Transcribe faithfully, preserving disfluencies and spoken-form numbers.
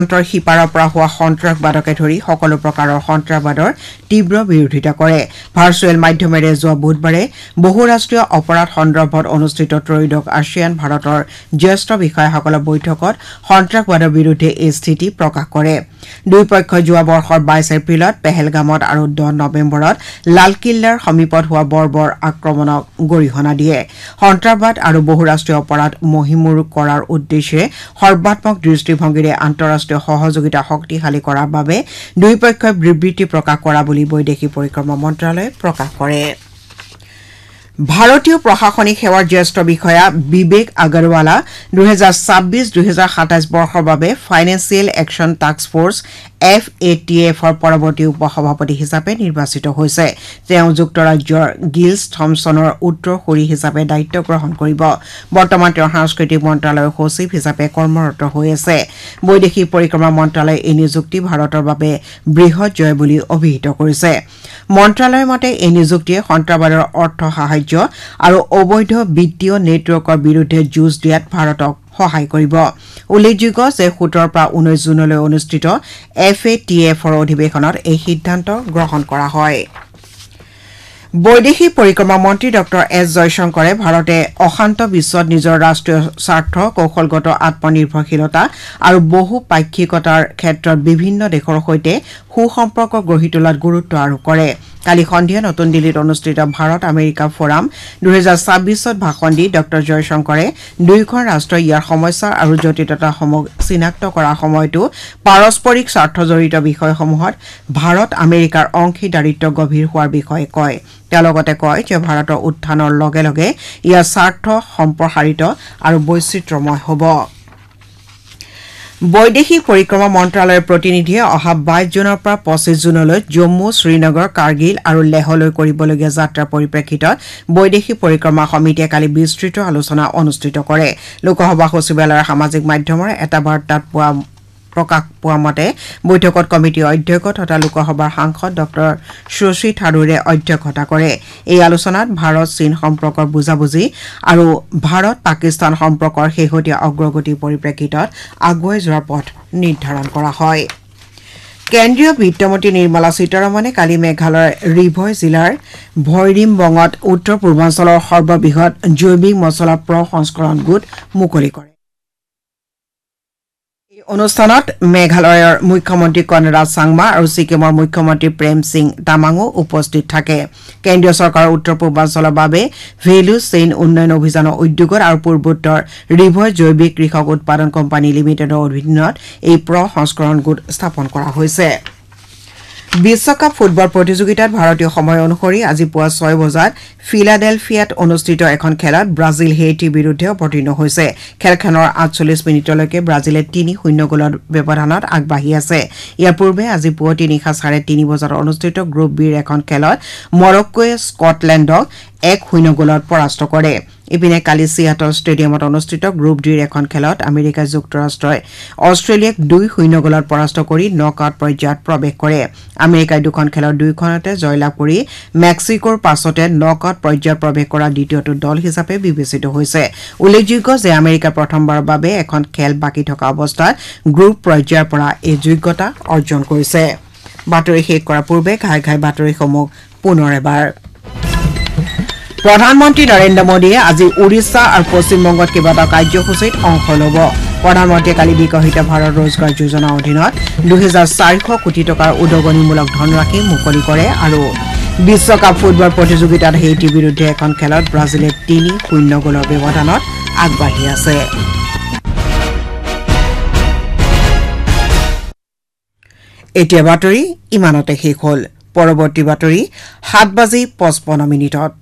অন্তৰ সিপাৰৰ পৰা হোৱা সন্ত্ৰাসবাদকে ধৰি সকলো প্ৰকাৰৰ সন্ত্ৰাসবাদৰ তীব্ৰ বিৰোধিতা কৰে ভাৰ্চুৱেল মাধ্যমেৰে যোৱা বুধবাৰে বহুৰাষ্ট্ৰীয় অপৰাধ সন্দৰ্ভত অনুষ্ঠিত ত্ৰয়োদশ আছিয়ান ভাৰতৰ জ্যেষ্ঠ বিষয়াসকলৰ বৈঠকত সন্ত্ৰাসবাদৰ বিৰুদ্ধে এই স্থিতি প্ৰকাশ কৰে দুই পক্ষই যোৱা বৰ্ষৰ বাইছ এপ্ৰিলত পেহেলগামত আৰু দহ নৱেম্বৰত লালকিল্লাৰ সমীপত হোৱা বৰ্বৰ আক্ৰমণক গৰিহণা দিয়ে সন্ত্ৰাসবাদ আৰু বহুৰাষ্ট্ৰীয় অপৰাধ মহিমূৰ কৰাৰ উদ্দেশ্যে সৰ্বাত্মক দৃষ্টিভংগীৰে আন্তঃৰাষ্ট্ৰীয় সহযোগিতা শক্তিশালী কৰাৰ বাবে দুই পক্ষই বিবৃতি প্ৰকাশ কৰা বুলি বৈদেশিক পৰিক্ৰমা মন্ত্ৰালয়ে প্ৰকাশ কৰে ভাৰতীয় প্ৰশাসনিক সেৱাৰ জ্যেষ্ঠ বিষয়া বিবেক আগৰৱালা দুই হাজাৰ ছাব্বিছ দুই হাজাৰ সাতাইছ বৰ্ষৰ বাবে financial action task force F এ টি এফৰ পৰৱৰ্তী উপসভাপতি হিচাপে নিৰ্বাচিত হৈছে তেওঁ যুক্তৰাজ্যৰ গিলছ থমছনৰ উত্তৰসূৰী হিচাপে দায়িত্ব গ্ৰহণ কৰিব বৰ্তমান তেওঁ সাংস্কৃতিক মন্ত্ৰালয়ৰ সচিব হিচাপে কৰ্মৰত হৈ আছে বৈদেশিক পৰিক্ৰমা মন্ত্ৰালয়ে এই নিযুক্তি ভাৰতৰ বাবে বৃহৎ জয় বুলি অভিহিত কৰিছে মন্ত্ৰালয়ৰ মতে এই নিযুক্তিয়ে সন্ত্ৰাসবাদৰ অৰ্থ সাহায্য আৰু অবৈধ বিত্তীয় নেটৱৰ্কৰ বিৰুদ্ধে যুঁজ দিয়াত ভাৰতক সহায় কৰিব উল্লেখযোগ্য যে সোতৰ পৰা ঊনৈছ জুনলৈ অনুষ্ঠিত এফ এ টি এফৰ অধিৱেশনত এই সিদ্ধান্ত গ্ৰহণ কৰা হয় বৈদেশিক পৰিক্ৰমা মন্ত্ৰী ডক্টৰ এছ জয়শংকৰে ভাৰতে অশান্ত বিশ্বত নিজৰ ৰাষ্ট্ৰীয় স্বাৰ্থ কৌশলগত আত্মনিৰ্ভৰশীলতা আৰু বহুপাক্ষিকতাৰ ক্ষেত্ৰত বিভিন্ন দেশৰ সৈতে সুসম্পৰ্ক গঢ়ি তোলাত গুৰুত্ব আৰোপ কৰে কালি সন্ধিয়া নতুন দিল্লীত অনুষ্ঠিত ভাৰত আমেৰিকা ফৰাম দুই হাজাৰ ছাব্বিছত ভাষণ দি ডক্টৰ জয়শংকৰে দুয়োখন ৰাষ্ট্ৰই ইয়াৰ সমস্যা আৰু জটিলতাসমূহ চিনাক্ত কৰাৰ সময়তো পাৰস্পৰিক স্বাৰ্থজড়িত বিষয়সমূহত ভাৰত আমেৰিকাৰ অংশীদাৰিত্ব গভীৰ হোৱাৰ বিষয়ে কয় তেওঁ লগতে কয় যে ভাৰতৰ উত্থানৰ লগে লগে ইয়াৰ স্বাৰ্থ সম্প্ৰসাৰিত আৰু বৈচিত্ৰ্যময় হ'ব বৈদেশিক পৰিক্ৰমা মন্ত্ৰালয়ৰ প্ৰতিনিধিয়ে অহা বাইছ জুনৰ পৰা পঁচিছ জুনলৈ জম্মু শ্ৰীনগৰ কাৰ্গিল আৰু লেহলৈ কৰিবলগীয়া যাত্ৰাৰ পৰিপ্ৰেক্ষিতত বৈদেশিক পৰিক্ৰমা সমিতিয়ে কালি বিস্তৃত আলোচনা অনুষ্ঠিত কৰে লোকসভা সচিবালয়ৰ সামাজিক মাধ্যমৰ এটা বাৰ্তাত পোৱা প্ৰকাশ পোৱা মতে বৈঠকত কমিটিৰ অধ্যক্ষ তথা লোকসভাৰ সাংসদ ডক্টৰ শশী থাৰুৰে অধ্যক্ষতা কৰে এই আলোচনাত ভাৰত চীন সম্পৰ্কৰ বুজাবুজি আৰু ভাৰত পাকিস্তান সম্পৰ্কৰ শেহতীয়া অগ্ৰগতিৰ পৰিপ্ৰেক্ষিতত আগুৱাই যোৱাৰ পথ নিৰ্ধাৰণ কৰা হয় কেন্দ্ৰীয় বিত্তমন্ত্ৰী নিৰ্মলা সীতাৰমণে কালি মেঘালয়ৰ ৰিভয় জিলাৰ ভৈৰিমবঙত উত্তৰ পূৰ্বাঞ্চলৰ সৰ্ববৃহৎ জৈৱিক মছলা প্ৰসংস্কৰণ গোট মুকলি কৰে অনুষ্ঠানত মেঘালয়ৰ মুখ্যমন্ত্ৰী কনৰাড চাংমা আৰু ছিকিমৰ মুখ্যমন্ত্ৰী প্ৰেম সিং তামাঙো উপস্থিত থাকে কেন্দ্ৰীয় চৰকাৰৰ উত্তৰ পূৰ্বাঞ্চলৰ বাবে ভেলু চেইন উন্নয়ন অভিযানৰ উদ্যোগত আৰু পূৰ্বোত্তৰ ৰিভয় জৈৱিক কৃষক উৎপাদন কোম্পানী লিমিটেডৰ অধীনত এই প্ৰসংস্কৰণ গোট স্থাপন কৰা হৈছে বিশ্বকাপ ফুটবল প্ৰতিযোগিতাত ভাৰতীয় সময় অনুসৰি আজি পুৱা ছয় বজাত ফিলাডেলফিয়াত অনুষ্ঠিত এখন খেলত ব্ৰাজিল হেইটিৰ বিৰুদ্ধে অৱতীৰ্ণ হৈছে খেলখনৰ আঠচল্লিছ মিনিটলৈকে ব্ৰাজিলে তিনি শূন্য গোলৰ ব্যৱধানত আগবাঢ়ি আছে ইয়াৰ পূৰ্বে আজি পুৱতি নিশা চাৰে তিনি বজাত অনুষ্ঠিত গ্ৰুপ বিৰ এখন খেলত মৰক্কোৱে স্কটলেণ্ডক এক শূন্য গোলত পৰাস্ত কৰে ইপিনে কালি চিয়াটল ষ্টেডিয়ামত অনুষ্ঠিত গ্ৰুপ ডিৰ এখন খেলত আমেৰিকা যুক্তৰাষ্ট্ৰই অষ্ট্ৰেলিয়াক দুই শূন্য গোলত পৰাস্ত কৰি নক আউট পৰ্যায়ত প্ৰৱেশ কৰে আমেৰিকাই দুখন খেলৰ দুয়োখনতে জয়লাভ কৰি মেক্সিকোৰ পাছতে নক আউট পৰ্যায়ত প্ৰৱেশ কৰা দ্বিতীয়টো দল হিচাপে বিবেচিত হৈছে উল্লেখযোগ্য যে আমেৰিকা প্ৰথমবাৰৰ বাবে এখন খেল বাকী থকা অৱস্থাত গ্ৰুপ পৰ্যায়ৰ পৰা এই যোগ্যতা অৰ্জন কৰিছে বাতৰি শেষ কৰাৰ পূৰ্বে ঘাই ঘাই বাতৰিসমূহ পুনৰ এবাৰ প্ৰধানমন্ত্ৰী নৰেন্দ্ৰ মোদীয়ে আজি উৰিষ্যা আৰু পশ্চিমবংগত কেইবাটাও কাৰ্যসূচীত অংশ ল'ব প্ৰধানমন্ত্ৰীয়ে কালি বিকশিত ভাৰত ৰোজগাৰ যোজনাৰ অধীনত দুহেজাৰ চাৰিশ কোটি টকাৰ উদগনিমূলক ধনৰাশি মুকলি কৰে আৰু বিশ্বকাপ ফুটবল প্ৰতিযোগিতাত হেইটিৰ বিৰুদ্ধে এখন খেলত ব্ৰাজিলে তিনি শূন্য গোলৰ ব্যৱধানত আগবাঢ়ি আছে এতিয়া বাতৰি ইমানতে শেষ হ'ল পৰৱৰ্তী বাতৰি সাত বাজি পঁচপন্ন মিনিটত